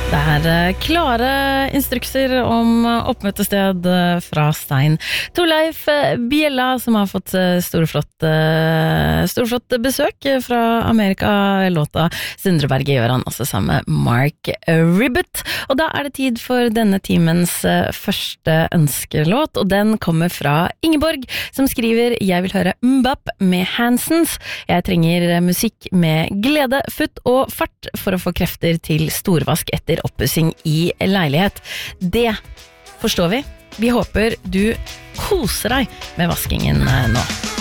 Klare instrukser om oppmøtested fra Stein Torleif Bjella, som har fått storflott besøk fra Amerika. Låta Sundreberget gjør han også sammen med Mark Ribbett. Og da det tid for denne timens første ønskelåt, og den kommer fra Ingeborg, som skriver: Jeg vil høre Mbap med Hansons. Jeg trenger musikk med glede, futt og fart for å få krefter til storvask etter oppussing i leilighet. Det forstår vi. Vi håper du koser deg med vaskingen nå.